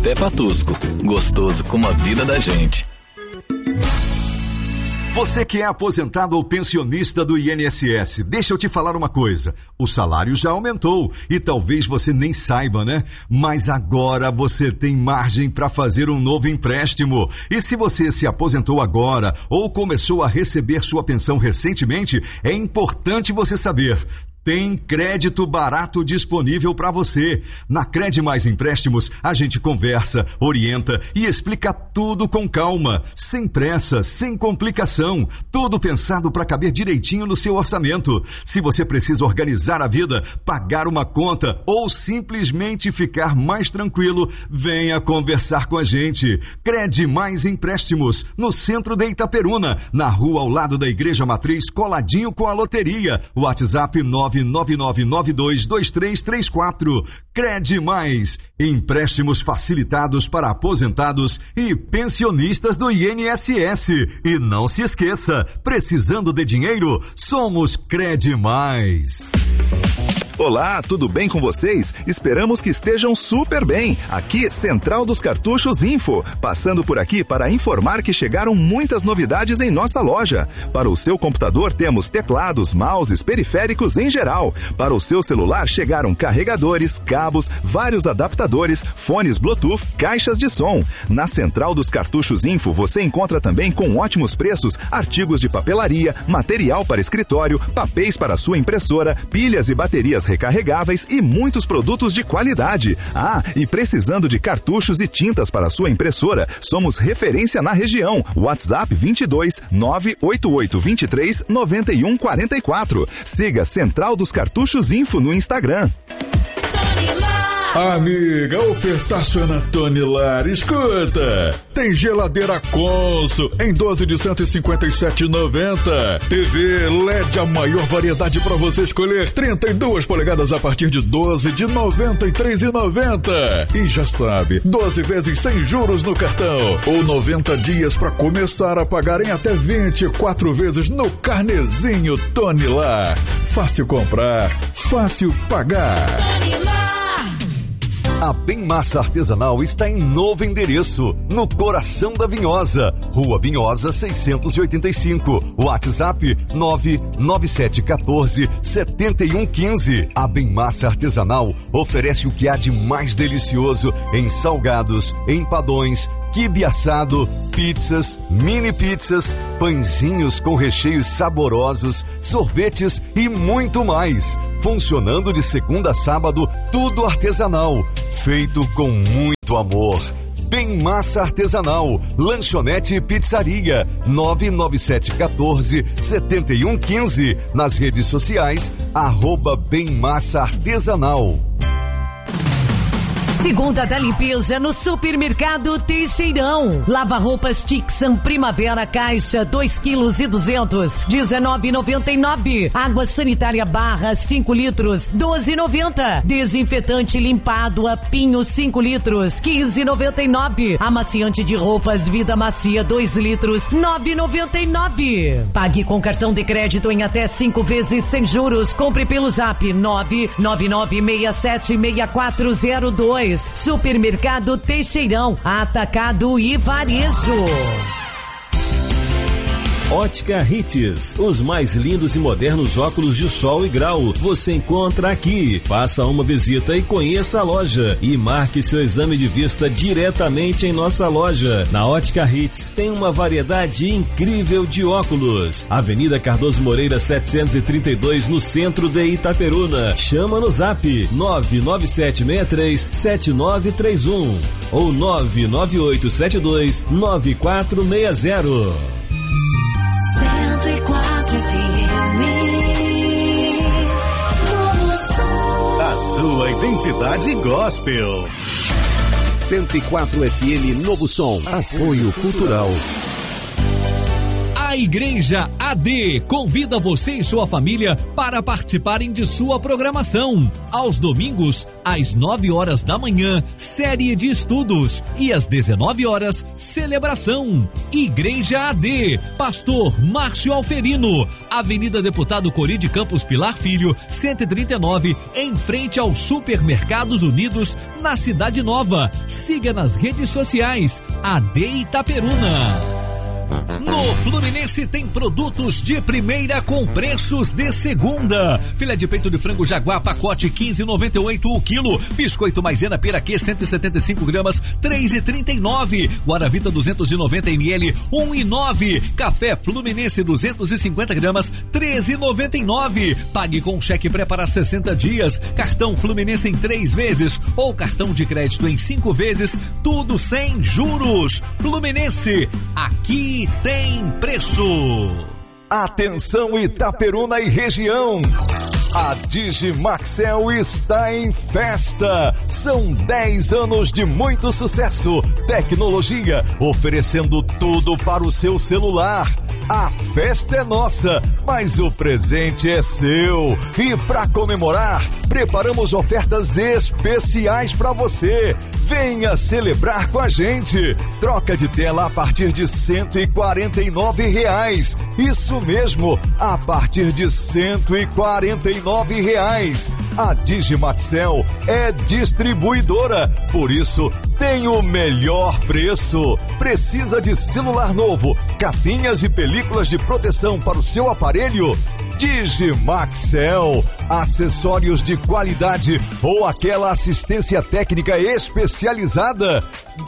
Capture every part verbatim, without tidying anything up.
Café Patusco, gostoso como a vida da gente. Você que é aposentado ou pensionista do I N S S, deixa eu te falar uma coisa. O salário já aumentou e talvez você nem saiba, né? Mas agora você tem margem para fazer um novo empréstimo. E se você se aposentou agora ou começou a receber sua pensão recentemente, é importante você saber. Tem crédito barato disponível para você. Na Cred Mais Empréstimos, a gente conversa, orienta e explica tudo com calma, sem pressa, sem complicação. Tudo pensado para caber direitinho no seu orçamento. Se você precisa organizar a vida, pagar uma conta ou simplesmente ficar mais tranquilo, venha conversar com a gente. Cred Mais Empréstimos, no centro de Itaperuna, na rua ao lado da Igreja Matriz, coladinho com a loteria. WhatsApp nove nove nove nove dois dois três três quatro. Cred Mais, empréstimos facilitados para aposentados e pensionistas do I N S S. E não se esqueça, precisando de dinheiro, somos Cred Mais. Olá, tudo bem com vocês? Esperamos que estejam super bem. Aqui, Central dos Cartuchos Info. Passando por aqui para informar que chegaram muitas novidades em nossa loja. Para o seu computador temos teclados, mouses, periféricos em geral. Para o seu celular chegaram carregadores, cabos, vários adaptadores, fones Bluetooth, caixas de som. Na Central dos Cartuchos Info você encontra também com ótimos preços artigos de papelaria, material para escritório, papéis para sua impressora, pilhas e baterias recarregáveis e muitos produtos de qualidade. Ah, e precisando de cartuchos e tintas para sua impressora, somos referência na região. WhatsApp vinte e dois nove oito oito dois três nove um quatro quatro. Siga Central dos Cartuchos Info no Instagram. Amiga, ofertaço é na Tonilar. Escuta, tem geladeira Consul em doze de cento e cinquenta e sete reais e noventa centavos. T V L E D, a maior variedade para você escolher, trinta e duas polegadas a partir de doze de noventa e três reais e noventa centavos. E já sabe, doze vezes sem juros no cartão ou noventa dias para começar a pagar em até vinte e quatro vezes no carnezinho Tonilar. Fácil comprar, fácil pagar. A Bem Massa Artesanal está em novo endereço, no coração da Vinhosa, Rua Vinhosa seiscentos e oitenta e cinco, WhatsApp nove nove sete um quatro sete um um cinco. A Bem Massa Artesanal oferece o que há de mais delicioso em salgados, empadões, quibe assado, pizzas, mini pizzas, pãezinhos com recheios saborosos, sorvetes e muito mais. Funcionando de segunda a sábado, tudo artesanal, feito com muito amor. Bem Massa Artesanal, lanchonete e pizzaria, nove nove sete um quatro sete um um cinco. Nas redes sociais, arroba Bem Massa Artesanal. Segunda da limpeza no Supermercado Teixeirão. Lava-roupas Tixan Primavera Caixa dois quilos e duzentos, dezenove reais e noventa e nove centavos. Água sanitária Barra cinco litros, doze reais e noventa centavos. Desinfetante limpado a Pinho cinco litros, quinze reais e noventa e nove centavos. Amaciante de roupas Vida Macia dois litros, nove reais e noventa e nove centavos. Pague com cartão de crédito em até cinco vezes sem juros. Compre pelo Zap nove nove nove seis sete seis quatro zero dois. Supermercado Teixeirão, atacado e varejo. Ótica Hits, os mais lindos e modernos óculos de sol e grau, você encontra aqui. Faça uma visita e conheça a loja e marque seu exame de vista diretamente em nossa loja. Na Ótica Hits tem uma variedade incrível de óculos. Avenida Cardoso Moreira setecentos e trinta e dois, no centro de Itaperuna. Chama no Zap nove nove sete seis três sete nove três um ou nove nove oito sete dois nove quatro seis zero. cento e quatro F M. A sua identidade gospel. cento e quatro F M Novo Som. Apoio Cultural. A Igreja A D convida você e sua família para participarem de sua programação. Aos domingos, às nove horas da manhã, série de estudos e às dezenove horas, celebração. Igreja A D, Pastor Márcio Alferino, Avenida Deputado Cori de Campos Pilar Filho, cento e trinta e nove, em frente aos Supermercados Unidos, na Cidade Nova. Siga nas redes sociais, A D Itaperuna. No Fluminense tem produtos de primeira com preços de segunda. Filé de peito de frango Jaguar, pacote quinze reais e noventa e oito centavos o quilo. Biscoito Maisena Piraquê, cento e setenta e cinco gramas, três reais e trinta e nove centavos. Guaravita duzentos e noventa mililitros, um real e nove centavos. Café Fluminense duzentos e cinquenta gramas, treze reais e noventa e nove centavos. Pague com cheque pré para sessenta dias. Cartão Fluminense em três vezes ou cartão de crédito em cinco vezes, tudo sem juros. Fluminense, aqui tem preço. Atenção Itaperuna e região. A Digimaxel está em festa. São dez anos de muito sucesso, tecnologia, oferecendo tudo para o seu celular. A festa é nossa, mas o presente é seu. E para comemorar, preparamos ofertas especiais para você. Venha celebrar com a gente. Troca de tela a partir de cento e quarenta e nove reais. Isso mesmo, a partir de cento e quarenta e nove reais. A Digimaxel é distribuidora, por isso tem o melhor preço. Precisa de celular novo, capinhas e películas de proteção para o seu aparelho? Digimaxel, acessórios de qualidade ou aquela assistência técnica especializada?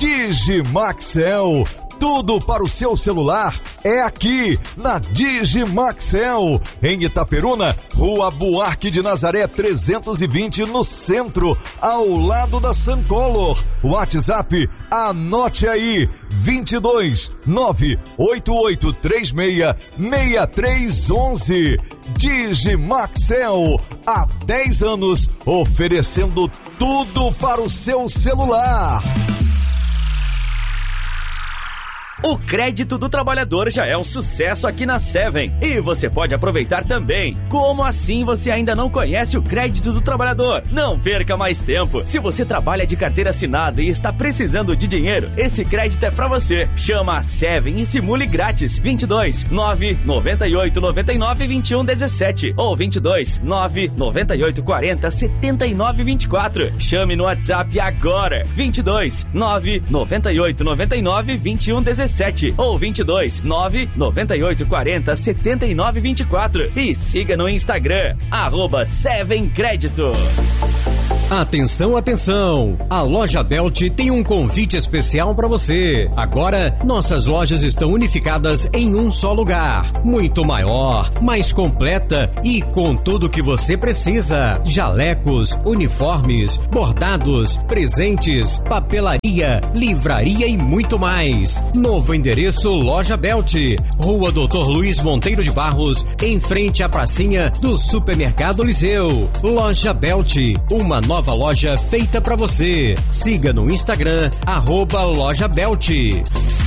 Digimaxel, tudo para o seu celular é aqui na Digimaxel, em Itaperuna, Rua Buarque de Nazaré trezentos e vinte, no centro, ao lado da Suncolor. WhatsApp, anote aí, vinte e dois, nove oito oito três seis, seis três um um. Digimaxel, há dez anos, oferecendo tudo para o seu celular. O crédito do trabalhador já é um sucesso aqui na Seven e você pode aproveitar também. Como assim você ainda não conhece o crédito do trabalhador? Não perca mais tempo. Se você trabalha de carteira assinada e está precisando de dinheiro, esse crédito é para você. Chama a Seven e simule grátis. vinte e dois, nove noventa e oito noventa e nove vinte e um dezessete ou vinte e dois, nove noventa e oito quarenta setenta e nove vinte e quatro. Chame no WhatsApp agora. vinte e dois, nove noventa e oito noventa e nove vinte e um dezessete ou vinte e dois, nove noventa e oito quarenta setenta e nove vinte e quatro e siga no Instagram, arroba Seven Crédito. Atenção, atenção! A Loja Belt tem um convite especial para você. Agora, nossas lojas estão unificadas em um só lugar. Muito maior, mais completa e com tudo que você precisa. Jalecos, uniformes, bordados, presentes, papelaria, livraria e muito mais. Novo endereço Loja Belt, Rua doutor Luiz Monteiro de Barros, em frente à pracinha do Supermercado Liseu. Loja Belt, uma nova loja feita para você. Siga no Instagram, arroba Loja Belt.